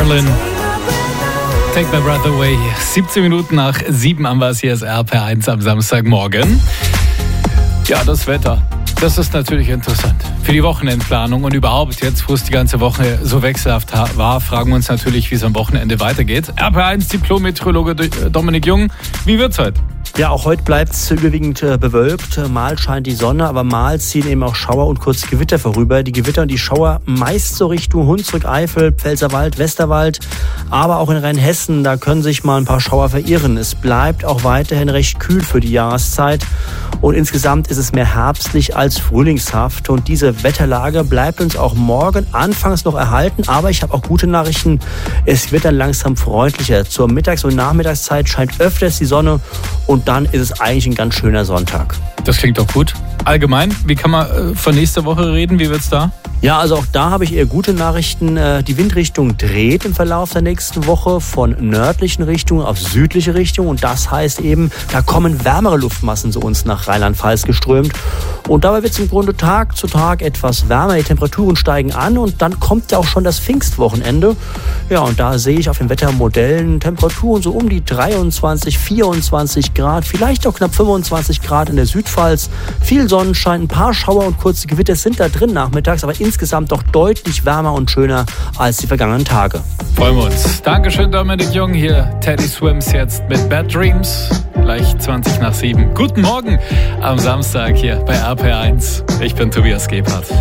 Berlin. Take my breath away. 17 Minuten nach 7 am was hier ist RPR1 am Samstagmorgen. Ja, das Wetter. Das ist natürlich interessant. Für die Wochenendplanung und überhaupt jetzt, wo es die ganze Woche so wechselhaft war, fragen wir uns natürlich, wie es am Wochenende weitergeht. RPR1 Diplom-Meteorologe Dominik Jung, wie wird's heute? Ja, auch heute bleibt es überwiegend bewölkt. Mal scheint die Sonne, aber mal ziehen eben auch Schauer und kurze Gewitter vorüber. Die Gewitter und die Schauer meist so Richtung Hunsrück, Eifel, Pfälzerwald, Westerwald, aber auch in Rheinhessen, da können sich mal ein paar Schauer verirren. Es bleibt auch weiterhin recht kühl für die Jahreszeit und insgesamt ist es mehr herbstlich als frühlingshaft. Und diese Wetterlage bleibt uns auch morgen anfangs noch erhalten, aber ich habe auch gute Nachrichten. Es wird dann langsam freundlicher. Zur Mittags- und Nachmittagszeit scheint öfters die Sonne und dann ist es eigentlich ein ganz schöner Sonntag. Das klingt doch gut. Allgemein, wie kann man von nächster Woche reden? Wie wird's da? Ja, also auch da habe ich eher gute Nachrichten. Die Windrichtung dreht im Verlauf der nächsten Woche von nördlichen Richtungen auf südliche Richtung. Und das heißt eben, da kommen wärmere Luftmassen zu uns nach Rheinland-Pfalz geströmt. Und dabei wird es im Grunde Tag zu Tag etwas wärmer. Die Temperaturen steigen an und dann kommt ja auch schon das Pfingstwochenende. Ja, und da sehe ich auf den Wettermodellen Temperaturen so um die 23, 24 Grad, vielleicht auch knapp 25 Grad in der Südpfalz. Viel Sonnenschein, ein paar Schauer und kurze Gewitter sind da drin nachmittags, aber insgesamt doch deutlich wärmer und schöner als die vergangenen Tage. Freuen wir uns. Dankeschön, Dominik Jung. Hier Teddy Swims jetzt mit Bad Dreams. Gleich 20 nach 7. Guten Morgen am Samstag hier bei RPR1. Ich bin Tobias Gebhardt.